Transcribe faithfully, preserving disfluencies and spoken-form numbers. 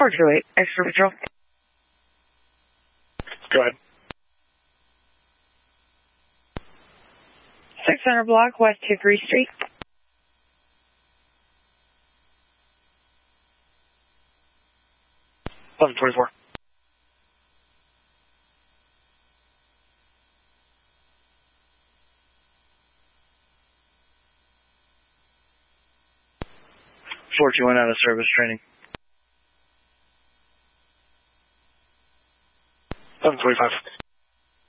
four two eight, Extra Patrol. Go ahead. six hundred block, West Hickory Street. eleven twenty-four. four two one out of service training. eleven twenty-five.